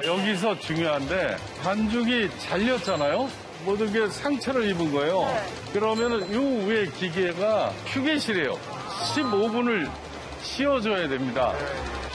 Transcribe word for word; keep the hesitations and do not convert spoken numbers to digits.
여기서 중요한데 반죽이 잘렸잖아요. 모든 게 상처를 입은 거예요. 네. 그러면은 요 위에 기계가 휴게실이에요. 십오 분을 씌워줘야 됩니다.